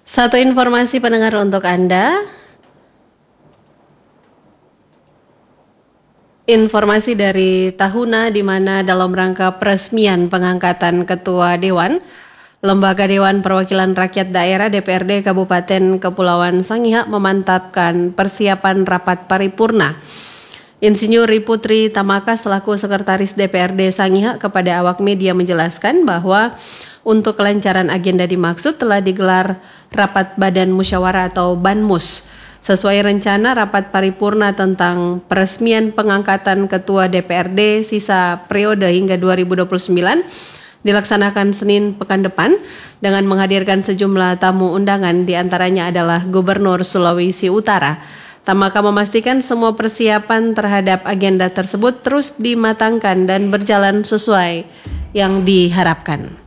Satu informasi pendengar untuk Anda. Informasi dari Tahuna di mana dalam rangka peresmian pengangkatan Ketua Dewan, Lembaga Dewan Perwakilan Rakyat Daerah DPRD Kabupaten Kepulauan Sangihe memantapkan persiapan rapat paripurna. Insinyur Putri Tamaka selaku Sekretaris DPRD Sangihe kepada awak media menjelaskan bahwa untuk kelancaran agenda dimaksud telah digelar rapat Badan Musyawarah atau Banmus. Sesuai rencana rapat paripurna tentang peresmian pengangkatan Ketua DPRD sisa periode hingga 2029 dilaksanakan Senin pekan depan dengan menghadirkan sejumlah tamu undangan, diantaranya adalah Gubernur Sulawesi Utara. Tamaka memastikan semua persiapan terhadap agenda tersebut terus dimatangkan dan berjalan sesuai yang diharapkan.